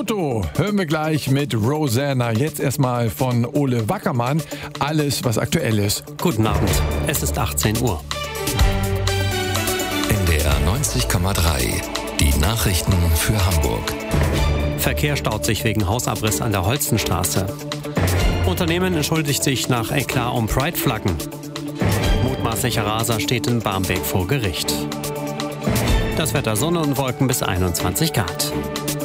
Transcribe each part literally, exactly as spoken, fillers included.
Foto hören wir gleich mit Rosanna. Jetzt erstmal von Ole Wackermann. Alles, was aktuell ist. Guten Abend, es ist achtzehn Uhr. N D R neunzig Komma drei. Die Nachrichten für Hamburg. Verkehr staut sich wegen Hausabriss an der Holstenstraße. Unternehmen entschuldigt sich nach Eklat um Pride-Flaggen. Mutmaßlicher Raser steht in Barmbek vor Gericht. Das Wetter: Sonne und Wolken bis einundzwanzig Grad.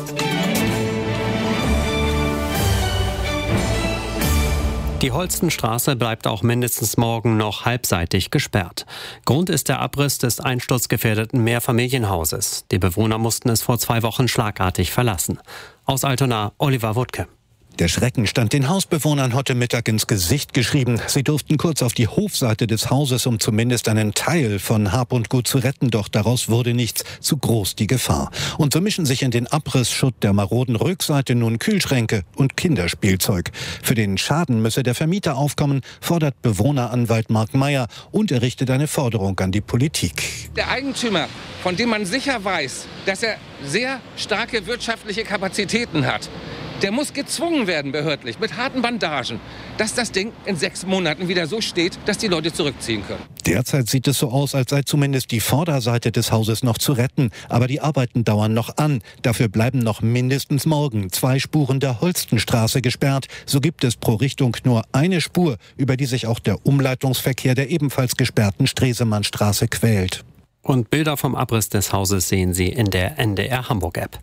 Die Holstenstraße bleibt auch mindestens morgen noch halbseitig gesperrt. Grund ist der Abriss des einsturzgefährdeten Mehrfamilienhauses. Die Bewohner mussten es vor zwei Wochen schlagartig verlassen. Aus Altona, Oliver Wuttke. Der Schrecken stand den Hausbewohnern heute Mittag ins Gesicht geschrieben. Sie durften kurz auf die Hofseite des Hauses, um zumindest einen Teil von Hab und Gut zu retten. Doch daraus wurde nichts, zu groß die Gefahr. Und so mischen sich in den Abrissschutt der maroden Rückseite nun Kühlschränke und Kinderspielzeug. Für den Schaden müsse der Vermieter aufkommen, fordert Bewohneranwalt Mark Meyer und errichtet eine Forderung an die Politik. Der Eigentümer, von dem man sicher weiß, dass er sehr starke wirtschaftliche Kapazitäten hat, der muss gezwungen werden, behördlich, mit harten Bandagen, dass das Ding in sechs Monaten wieder so steht, dass die Leute zurückziehen können. Derzeit sieht es so aus, als sei zumindest die Vorderseite des Hauses noch zu retten. Aber die Arbeiten dauern noch an. Dafür bleiben noch mindestens morgen zwei Spuren der Holstenstraße gesperrt. So gibt es pro Richtung nur eine Spur, über die sich auch der Umleitungsverkehr der ebenfalls gesperrten Stresemannstraße quält. Und Bilder vom Abriss des Hauses sehen Sie in der N D R Hamburg-App.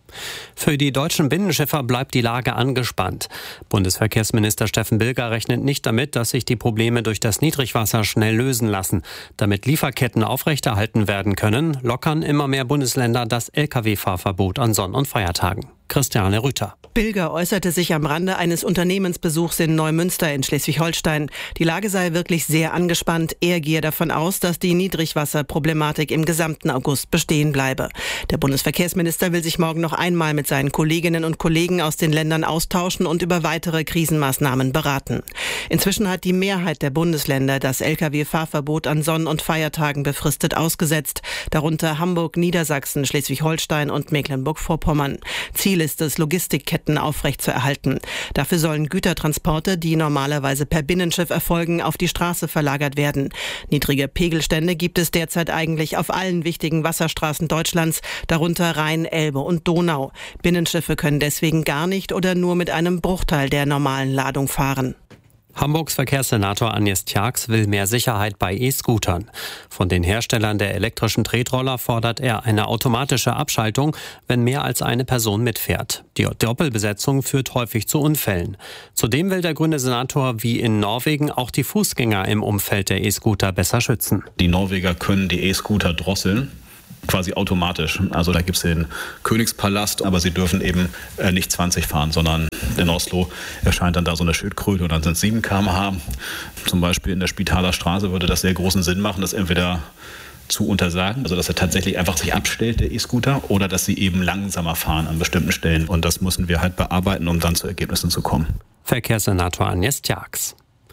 Für die deutschen Binnenschiffer bleibt die Lage angespannt. Bundesverkehrsminister Steffen Bilger rechnet nicht damit, dass sich die Probleme durch das Niedrigwasser schnell lösen lassen. Damit Lieferketten aufrechterhalten werden können, lockern immer mehr Bundesländer das L K W-Fahrverbot an Sonn- und Feiertagen. Christiane Rüther. Bilger äußerte sich am Rande eines Unternehmensbesuchs in Neumünster in Schleswig-Holstein. Die Lage sei wirklich sehr angespannt. Er gehe davon aus, dass die Niedrigwasserproblematik im gesamten August bestehen bleibe. Der Bundesverkehrsminister will sich morgen noch einmal mit seinen Kolleginnen und Kollegen aus den Ländern austauschen und über weitere Krisenmaßnahmen beraten. Inzwischen hat die Mehrheit der Bundesländer das L K W-Fahrverbot an Sonn- und Feiertagen befristet ausgesetzt, darunter Hamburg, Niedersachsen, Schleswig-Holstein und Mecklenburg-Vorpommern. Ziel ist es, Logistikketten aufrechtzuerhalten. Dafür sollen Gütertransporte, die normalerweise per Binnenschiff erfolgen, auf die Straße verlagert werden. Niedrige Pegelstände gibt es derzeit eigentlich auf allen wichtigen Wasserstraßen Deutschlands, darunter Rhein, Elbe und Donau. Binnenschiffe können deswegen gar nicht oder nur mit einem Bruchteil der normalen Ladung fahren. Hamburgs Verkehrssenator Agnes Tjax will mehr Sicherheit bei E-Scootern. Von den Herstellern der elektrischen Tretroller fordert er eine automatische Abschaltung, wenn mehr als eine Person mitfährt. Die Doppelbesetzung führt häufig zu Unfällen. Zudem will der grüne Senator wie in Norwegen auch die Fußgänger im Umfeld der E-Scooter besser schützen. Die Norweger können die E-Scooter drosseln. Quasi automatisch. Also da gibt es den Königspalast, aber sie dürfen eben äh, nicht zwanzig fahren, sondern in Oslo erscheint dann da so eine Schildkröte und dann sind es sieben Kilometer pro Stunde. Zum Beispiel in der Spitaler Straße würde das sehr großen Sinn machen, das entweder zu untersagen, also dass er tatsächlich einfach sich abstellt, der E-Scooter, oder dass sie eben langsamer fahren an bestimmten Stellen. Und das müssen wir halt bearbeiten, um dann zu Ergebnissen zu kommen. Verkehrssenator Agnes Tjax.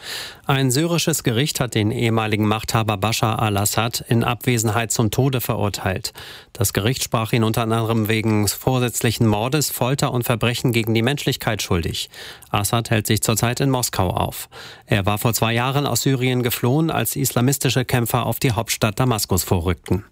Ein syrisches Gericht hat den ehemaligen Machthaber Bashar al-Assad in Abwesenheit zum Tode verurteilt. Das Gericht sprach ihn unter anderem wegen vorsätzlichen Mordes, Folter und Verbrechen gegen die Menschlichkeit schuldig. Assad hält sich zurzeit in Moskau auf. Er war vor zwei Jahren aus Syrien geflohen, als islamistische Kämpfer auf die Hauptstadt Damaskus vorrückten.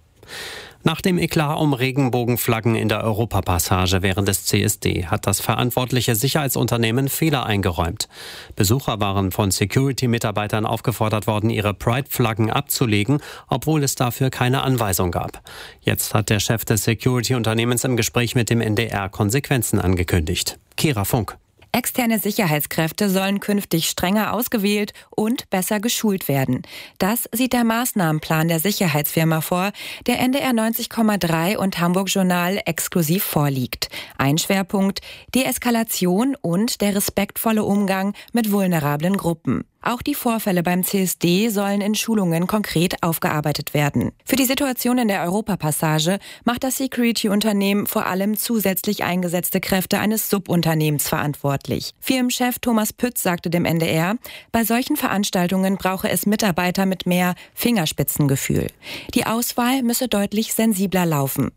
Nach dem Eklat um Regenbogenflaggen in der Europapassage während des C S D hat das verantwortliche Sicherheitsunternehmen Fehler eingeräumt. Besucher waren von Security-Mitarbeitern aufgefordert worden, ihre Pride-Flaggen abzulegen, obwohl es dafür keine Anweisung gab. Jetzt hat der Chef des Security-Unternehmens im Gespräch mit dem N D R Konsequenzen angekündigt. Kira Funk. Externe Sicherheitskräfte sollen künftig strenger ausgewählt und besser geschult werden. Das sieht der Maßnahmenplan der Sicherheitsfirma vor, der N D R neunzig Komma drei und Hamburg Journal exklusiv vorliegt. Ein Schwerpunkt: Deeskalation und der respektvolle Umgang mit vulnerablen Gruppen. Auch die Vorfälle beim C S D sollen in Schulungen konkret aufgearbeitet werden. Für die Situation in der Europapassage macht das Security-Unternehmen vor allem zusätzlich eingesetzte Kräfte eines Subunternehmens verantwortlich. Firmenchef Thomas Pütz sagte dem N D R, bei solchen Veranstaltungen brauche es Mitarbeiter mit mehr Fingerspitzengefühl. Die Auswahl müsse deutlich sensibler laufen.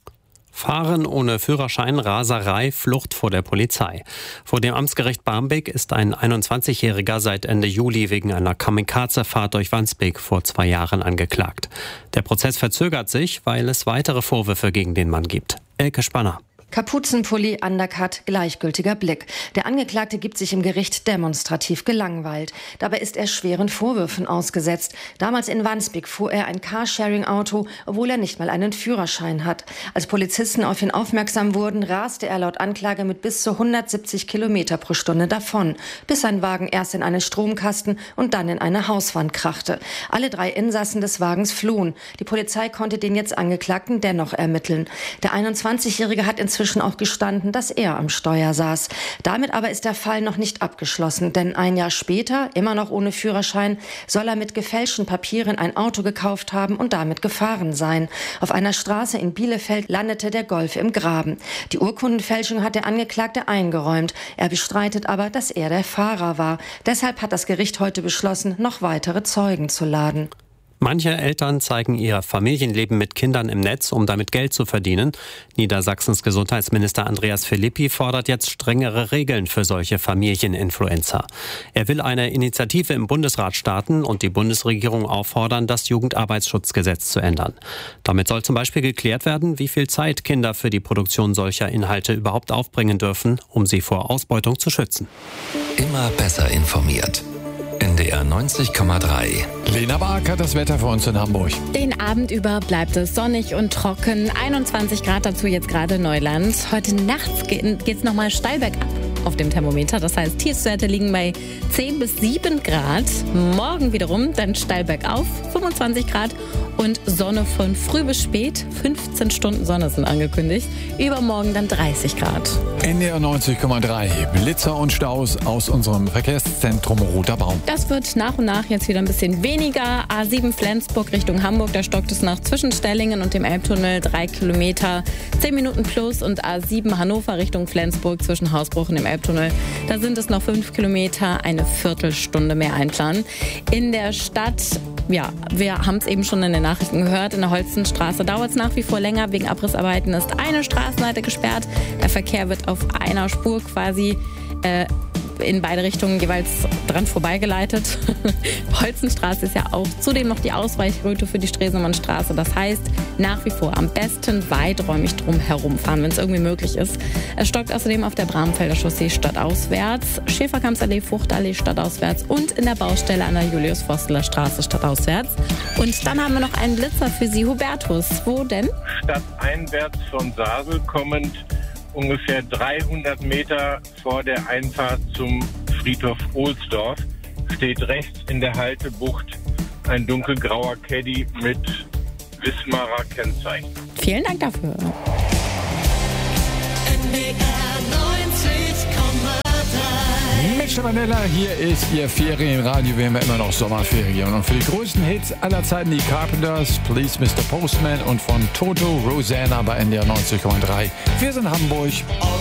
Fahren ohne Führerschein, Raserei, Flucht vor der Polizei. Vor dem Amtsgericht Barmbek ist ein einundzwanzigjähriger seit Ende Juli wegen einer Kamikaze-Fahrt durch Wandsbek vor zwei Jahren angeklagt. Der Prozess verzögert sich, weil es weitere Vorwürfe gegen den Mann gibt. Elke Spanner. Kapuzenpulli, Undercut, gleichgültiger Blick. Der Angeklagte gibt sich im Gericht demonstrativ gelangweilt. Dabei ist er schweren Vorwürfen ausgesetzt. Damals in Wandsbek fuhr er ein Carsharing-Auto, obwohl er nicht mal einen Führerschein hat. Als Polizisten auf ihn aufmerksam wurden, raste er laut Anklage mit bis zu hundertsiebzig Kilometer pro Stunde davon, bis sein Wagen erst in einen Stromkasten und dann in eine Hauswand krachte. Alle drei Insassen des Wagens flohen. Die Polizei konnte den jetzt Angeklagten dennoch ermitteln. Der einundzwanzigjährige hat inzwischen auch gestanden, dass er am Steuer saß. Damit aber ist der Fall noch nicht abgeschlossen, denn ein Jahr später, immer noch ohne Führerschein, soll er mit gefälschten Papieren ein Auto gekauft haben und damit gefahren sein. Auf einer Straße in Bielefeld landete der Golf im Graben. Die Urkundenfälschung hat der Angeklagte eingeräumt. Er bestreitet aber, dass er der Fahrer war. Deshalb hat das Gericht heute beschlossen, noch weitere Zeugen zu laden. Manche Eltern zeigen ihr Familienleben mit Kindern im Netz, um damit Geld zu verdienen. Niedersachsens Gesundheitsminister Andreas Philippi fordert jetzt strengere Regeln für solche Familieninfluencer. Er will eine Initiative im Bundesrat starten und die Bundesregierung auffordern, das Jugendarbeitsschutzgesetz zu ändern. Damit soll zum Beispiel geklärt werden, wie viel Zeit Kinder für die Produktion solcher Inhalte überhaupt aufbringen dürfen, um sie vor Ausbeutung zu schützen. Immer besser informiert. N D R neunzig Komma drei. Lena Bark hat das Wetter für uns in Hamburg. Den Abend über bleibt es sonnig und trocken. einundzwanzig Grad dazu jetzt gerade Neuland. Heute nachts geht es nochmal steil bergab auf dem Thermometer. Das heißt, Tiefstwerte liegen bei zehn bis sieben Grad. Morgen wiederum dann steil bergauf, fünfundzwanzig Grad und Sonne von früh bis spät. fünfzehn Stunden Sonne sind angekündigt. Übermorgen dann dreißig Grad. N D R neunzig Komma drei. Blitzer und Staus aus unserem Verkehrszentrum Roter Baum. Das wird nach und nach jetzt wieder ein bisschen weniger. A sieben Flensburg Richtung Hamburg, da stockt es nach zwischen Stellingen und dem Elbtunnel drei Kilometer, zehn Minuten plus. Und A sieben Hannover Richtung Flensburg zwischen Hausbruch und dem Elbtunnel, da sind es noch fünf Kilometer, eine Viertelstunde mehr einplanen. In der Stadt, ja, wir haben es eben schon in den Nachrichten gehört, in der Holzenstraße dauert es nach wie vor länger. Wegen Abrissarbeiten ist eine Straßenseite gesperrt. Der Verkehr wird auf einer Spur quasi äh, in beide Richtungen jeweils dran vorbeigeleitet. Holzenstraße ist ja auch zudem noch die Ausweichroute für die Stresemannstraße. Das heißt, nach wie vor am besten weiträumig drum herumfahren, wenn es irgendwie möglich ist. Es stockt außerdem auf der Bramfelder Chaussee stadtauswärts, Schäferkampsallee, Fruchtallee stadtauswärts und in der Baustelle an der Julius-Forstler Straße stadtauswärts. Und dann haben wir noch einen Blitzer für Sie, Hubertus. Wo denn? Stadteinwärts von Sasel kommend, ungefähr dreihundert Meter vor der Einfahrt zum Friedhof Ohlsdorf, steht rechts in der Haltebucht ein dunkelgrauer Caddy mit Wismarer Kennzeichen. Vielen Dank dafür. N D R neunzig Komma drei. Mischa Vanilla, hier ist Ihr Ferienradio. Wir haben ja immer noch Sommerferien. Und für die größten Hits aller Zeiten die Carpenters, Please Mister Postman und von Toto Rosanna bei N D R neunzig Komma drei. Wir sind Hamburg.